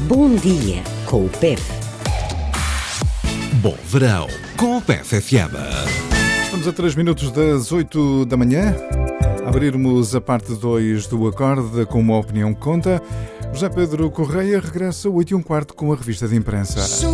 Bom dia com o PEP. Bom verão com o PEP FM. Estamos a 3 minutos das 8 da manhã. Abrirmos a parte 2 do Acorde com uma opinião que conta. José Pedro Correia regressa 8h15 com a revista de imprensa.